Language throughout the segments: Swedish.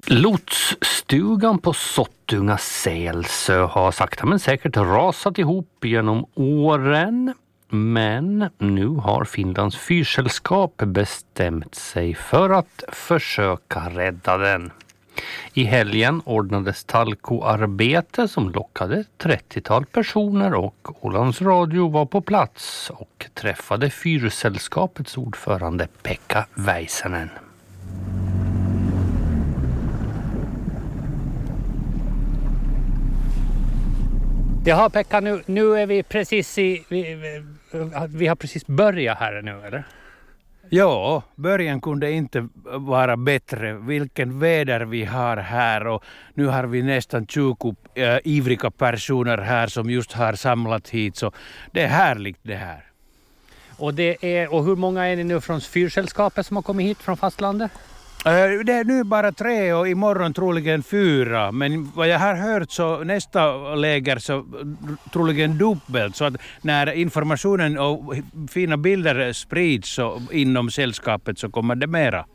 Lotsstugan på Sottunga Sälsö har sakta men säkert rasat ihop genom åren. Men nu har Finlands fyrsällskap bestämt sig för att försöka rädda den. I helgen ordnades talkoarbete som lockade 30-tal personer och Ålands Radio var på plats och träffade fyrsällskapets ordförande Pekka Väisänen. Jaha Pekka, nu är vi precis vi har precis börjat här nu, eller? Ja, början kunde inte vara bättre. Vilken väder vi har här, och nu har vi nästan 20 ivriga personer här som just har samlat hit, så det är härligt det här. Och hur många är ni nu från fyrsällskapet som har kommit hit från fastlandet? Det är nu bara 3 och imorgon troligen 4, men vad jag har hört så nästa läger så troligen dubbelt, så att när informationen och fina bilder sprids så inom sällskapet så kommer det mera.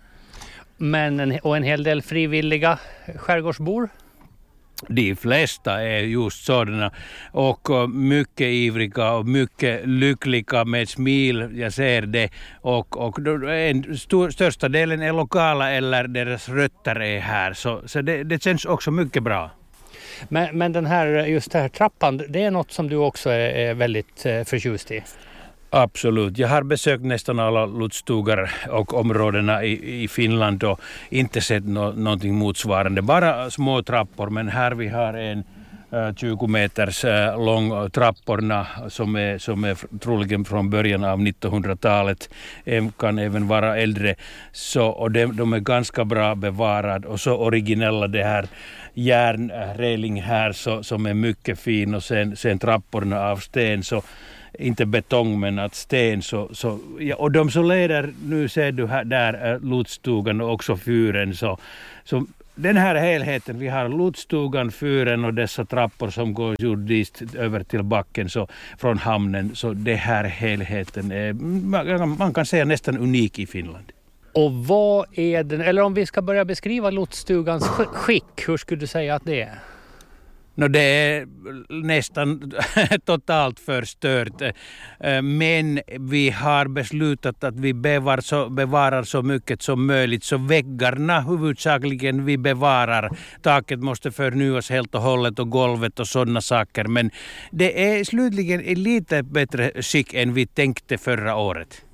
Men en hel del frivilliga skärgårdsbor? De flesta är just sådana och mycket ivriga och mycket lyckliga med smil, jag ser det. Och största delen är lokala eller deras rötter är här, så det känns också mycket bra. Men den här trappan, det är något som du också är väldigt förtjust i? Absolut. Jag har besökt nästan alla lotsstugar och områdena i Finland och inte sett någonting motsvarande. Bara små trappor, men här vi har en 20 meters lång trapporna som är troligen från början av 1900-talet. Kan även vara äldre. Och de är ganska bra bevarade och så originella det här järnreling här som är mycket fin, och sen trapporna av sten, så inte betong men att sten, ja, och de som leder, nu ser du här där lotsstugan och också fyren, så den här helheten, vi har lotsstugan, fyren och dessa trappor som går jordist över till backen så från hamnen, så det här helheten är, man kan säga, nästan unik i Finland. Och vad är den, eller om vi ska börja beskriva lotsstugans skick, hur skulle du säga att det är? Det är nästan totalt förstört, men vi har beslutat att vi bevarar så mycket som möjligt, så väggarna huvudsakligen vi bevarar. Taket måste förnyas helt och hållet och golvet och sådana saker, men det är slutligen i lite bättre skick än vi tänkte förra året.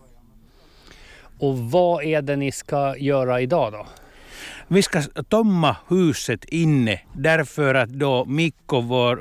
Och vad är det ni ska göra idag då? Vi ska tomma huset inne, därför att då Mikko, vår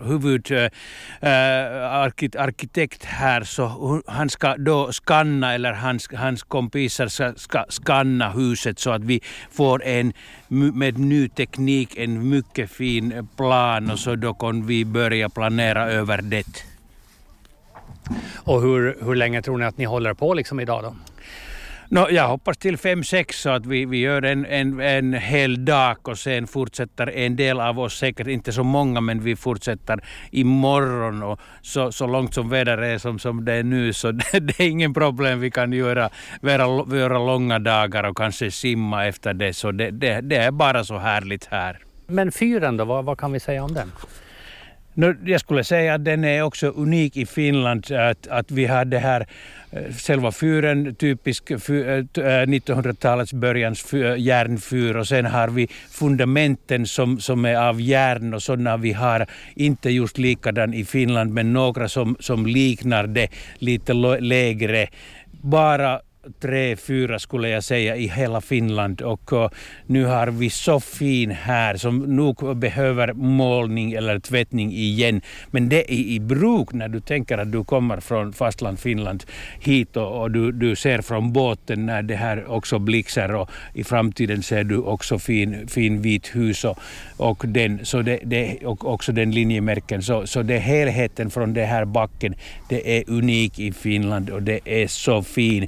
huvudarkitekt här, så han ska då skanna, eller hans kompisar ska skanna huset så att vi får med ny teknik en mycket fin plan, och så då kan vi börja planera över det. Och hur länge tror ni att ni håller på liksom idag då? Jag hoppas till 5-6, så att vi gör en hel dag och sen fortsätter en del av oss, säkert inte så många, men vi fortsätter imorgon, och så långt som väder är som det är nu, så det är ingen problem, vi kan göra långa dagar och kanske simma efter det, så det är bara så härligt här. Men fyren då, vad kan vi säga om den? Jag skulle säga att den är också unik i Finland, att vi har det här själva fyren, typisk 1900-talets börjans järnfyr, och sen har vi fundamenten som är av järn, och sådana vi har inte just likadan i Finland, men några som liknar det lite lägre. Bara 3-4 skulle jag säga i hela Finland, och nu har vi så fin här som nog behöver målning eller tvättning igen, men det är i bruk när du tänker att du kommer från fastland Finland hit, och du ser från båten när det här också blixar, och i framtiden ser du också fin vit hus och den, så det och också den linjemärken, så det helheten från det här backen, det är unik i Finland och det är så fin. Det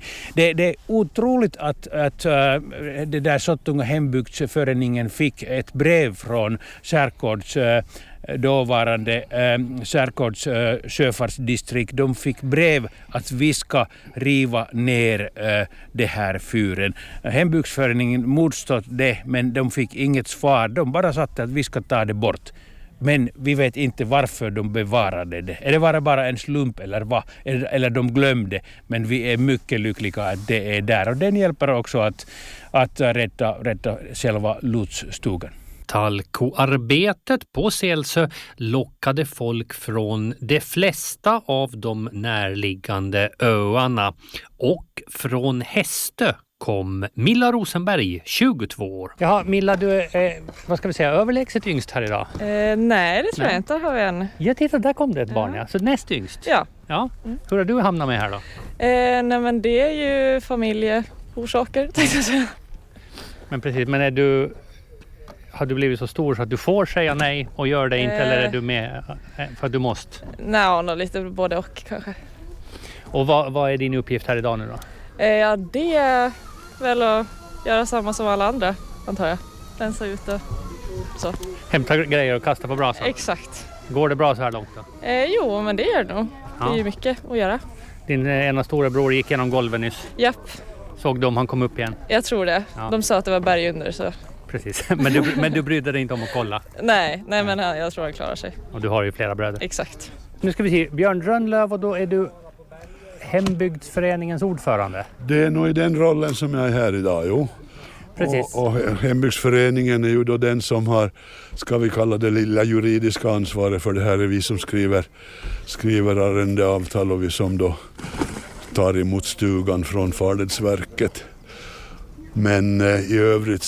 Det är otroligt att det där Sottunga hembygdsföreningen fick ett brev från Skärgårds dåvarande Skärgårds sjöfartsdistrikt. De fick brev att vi ska riva ner det här fyren. Hembygdsföreningen motstått det, men de fick inget svar. De bara satte att vi ska ta det bort. Men vi vet inte varför de bevarade det. Är det bara en slump eller vad? Eller de glömde. Men vi är mycket lyckliga att det är där. Och den hjälper också att rädda själva lotsstugan. Talkoarbetet på Selsö lockade folk från de flesta av de närliggande öarna. Och från Hästö kom Milla Rosenberg, 22 år. Ja, Milla, du är, vad ska vi säga, överlägset yngst här idag? Nej, det tror jag inte. Har vi en. Ja, titta, där kom det ett barn, ja. Så näst yngst. Ja. Hur har du hamnat med här då? Nej, men det är ju familjeorsaker, tänkte jag säga. Men precis, men har du blivit så stor så att du får säga nej och gör det inte, eller är du med för att du måste? Nej, lite både och kanske. Och vad är din uppgift här idag nu då? Ja, det är väl att göra samma som alla andra, antar jag. Rensa ut och så. Hämta grejer och kasta på brasan? Exakt. Går det bra så här långt då? Jo, men det gör det nog. Ja. Det är ju mycket att göra. Din ena stora bror gick genom golven nyss. Japp. Såg du om han kom upp igen? Jag tror det. Ja. De sa att det var berg under, så... Precis, men du brydde dig inte om att kolla? Nej, men jag tror han klarar sig. Och du har ju flera bröder? Exakt. Nu ska vi se, Björn Rönnlöv, och då är du Hembygdsföreningens ordförande? Det är nog i den rollen som jag är här idag, jo. Precis. Och Hembygdsföreningen är ju då den som har, ska vi kalla det, lilla juridiska ansvaret för det här. Är vi som skriver arrendeavtal och vi som då tar emot stugan från Fardelsverket. Men i övrigt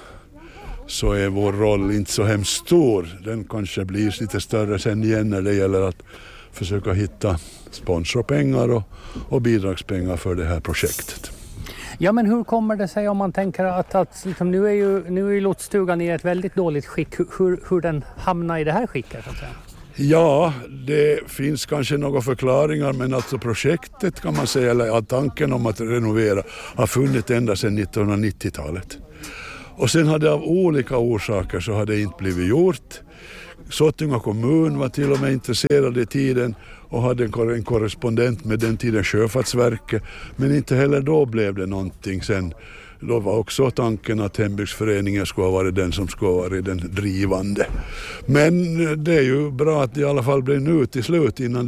så är vår roll inte så hemskt stor. Den kanske blir lite större sen igen när det gäller att försöka hitta sponsorpengar och bidragspengar för det här projektet. Ja, men hur kommer det sig om man tänker att liksom, nu är ju lotsstugan i ett väldigt dåligt skick. Hur den hamnar i det här skicket? Så att säga? Ja, det finns kanske några förklaringar, men alltså projektet kan man säga, eller tanken om att renovera har funnits ända sedan 1990-talet. Och sen hade av olika orsaker så hade det inte blivit gjort. Sottunga kommun var till och med intresserad i tiden och hade en korrespondent med den tiden Sjöfartsverket, men inte heller då blev det någonting sen. Då var också tanken att hembygdsföreningen skulle ha varit den som skulle ha varit den drivande. Men det är ju bra att det i alla fall blir nu till slut innan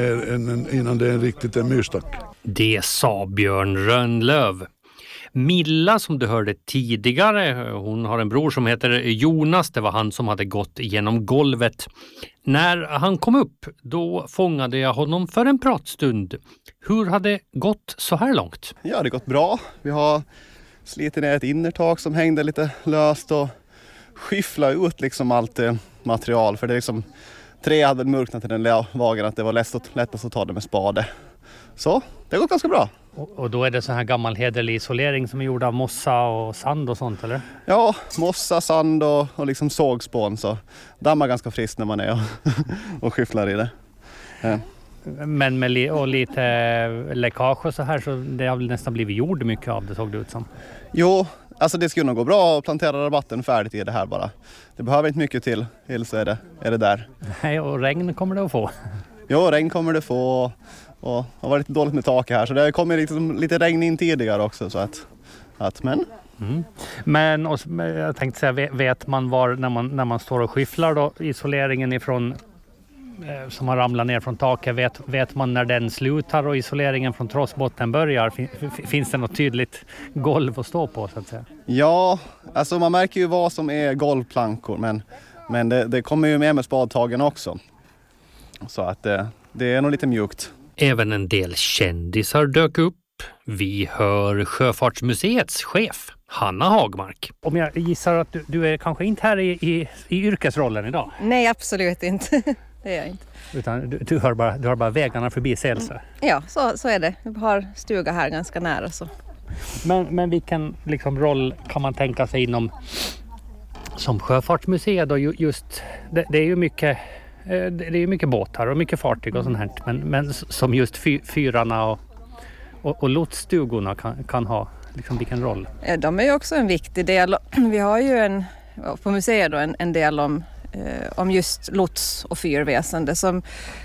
det är riktigt en myrstack. Det sa Björn Rönnlöv. Milla, som du hörde tidigare, hon har en bror som heter Jonas. Det var han som hade gått genom golvet. När han kom upp, då fångade jag honom för en pratstund. Hur hade det gått så här långt? Ja, det har gått bra. Vi har slitit ner ett innertak som hängde lite löst och skyffla ut liksom allt material. För det liksom, trä hade mörknat till den vagen att det var lättast att ta det med spade. Så det har gått ganska bra. Och då är det så här gammal hederlig isolering som är gjord av mossa och sand och sånt, eller? Ja, mossa, sand och liksom sågspån, så dammar ganska friskt när man är och skyfflar i det. Ja. Men med lite läckage och så här, så det har väl nästan blivit jord mycket av det, såg det ut som. Jo, alltså det skulle nog gå bra att plantera rabatten färdigt i det här bara. Det behöver inte mycket till så är det där. Nej, och regn kommer det att få. Jo, regn kommer det få. Och det har varit lite dåligt med tak här, så det kommer liksom lite regn in tidigare också, så att men. Mm. Men och, jag tänkte säga, vet man var när man står och skyfflar då isoleringen ifrån som har ramlat ner från taket, vet man när den slutar och isoleringen från trossbotten börjar? Finns det något tydligt golv att stå på, så att säga? Ja, alltså man märker ju vad som är golvplankor, men det kommer ju med spadtagen också. Så att det är nog lite mjukt. Även en del kändisar dök upp. Vi hör Sjöfartsmuseets chef, Hanna Hagmark. Om jag gissar att du är kanske inte här i yrkesrollen idag? Nej, absolut inte. Det är jag inte. Utan du har bara vägarna förbi Selsö? Ja, så är det. Vi har stuga här ganska nära. Så. Men vilken liksom roll kan man tänka sig inom som Sjöfartsmuseet då? Just, det är ju mycket... Det är ju mycket båtar och mycket fartyg och sånt här, men som just fyrarna Och lotsstugorna kan ha liksom vilken roll? De är ju också en viktig del. Vi har ju på museet då en del om just lots och fyrväsende som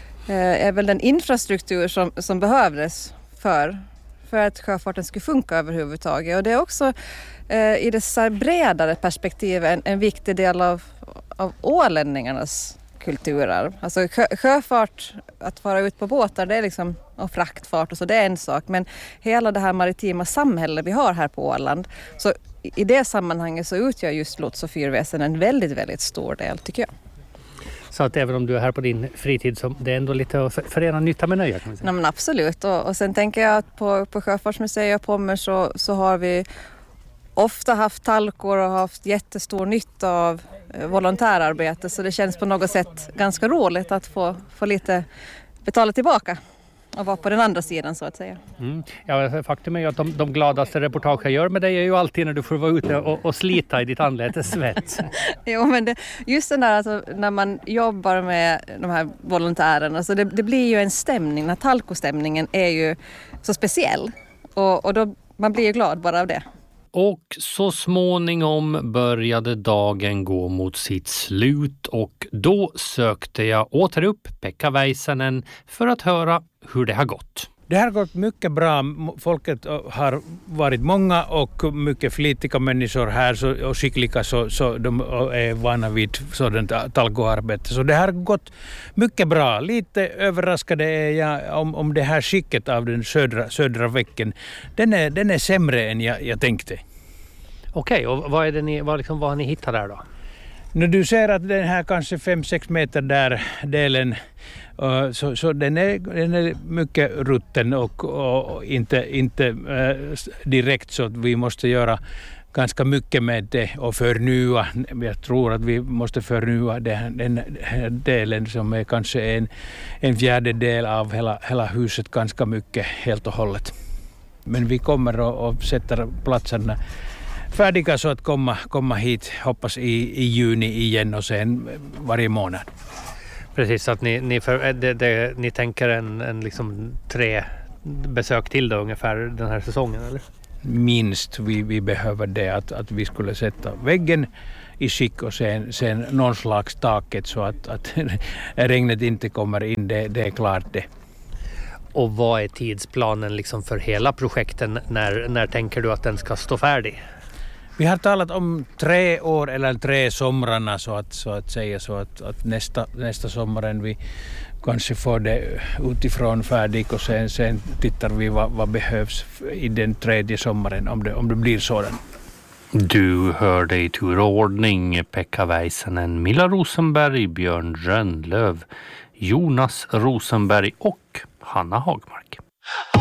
är väl den infrastruktur som behövdes för att sjöfarten skulle funka överhuvudtaget. Och det är också i det så bredare perspektivet en viktig del av ålänningarnas kulturarv. Alltså sjöfart, att vara ut på båtar, det är liksom, och fraktfart och så, det är en sak. Men hela det här maritima samhället vi har här på Åland, så i det sammanhanget så utgör just lots- och fyrväsen en väldigt, väldigt stor del, tycker jag. Så att även om du är här på din fritid så det är ändå lite att förena nytta med nöje, kan man säga. Ja, men absolut. Och sen tänker jag att på Sjöfartsmuseet och Pommer så har vi ofta haft talkor och haft jättestor nytta av volontärarbete, så det känns på något sätt ganska roligt att få lite betala tillbaka och vara på den andra sidan, så att säga. Ja, faktum är ju att de gladaste reportage jag gör med dig är ju alltid när du får vara ute och slita i ditt anletes svett. Jo, men just den där, alltså, när man jobbar med de här volontärerna, så det blir ju en stämning. Den här talkostämningen är ju så speciell och då, man blir ju glad bara av det. Och så småningom började dagen gå mot sitt slut och då sökte jag åter upp Pekka Väisänen för att höra hur det har gått. Det har gått mycket bra. Folket har varit många och mycket flitiga människor här och skickliga, så de är vana vid sådant talgoarbete. Så det har gått mycket bra. Lite överraskade är jag om det här skicket av den södra väcken. Den är sämre än jag tänkte. Okej, och vad har ni hittat där då? När du ser att den här kanske 5-6 meter där delen, så den är mycket rutten och inte direkt, så att vi måste göra ganska mycket med det och förnya. Jag tror att vi måste förnya den här delen som är kanske en fjärdedel av hela huset, ganska mycket helt och hållet. Men vi kommer och sätter platserna färdiga så att komma hit, hoppas i juni igen och sen varje månad. Precis, så att ni tänker en liksom 3 besök till då ungefär den här säsongen, eller? Minst vi behöver det, att vi skulle sätta väggen i skick och sen någon slags taket så att regnet inte kommer in, det är klart det. Och vad är tidsplanen liksom för hela projekten? När tänker du att den ska stå färdig? Vi har talat om 3 år eller 3 somrarna så att säga, så att nästa sommaren vi kanske får det utifrån färdigt och sen tittar vi vad behövs i den 3:e sommaren om det blir sådan. Du hörde i turordning Pekka Väisänen, Milla Rosenberg, Björn Rönnlöv, Jonas Rosenberg och Hanna Hagmark.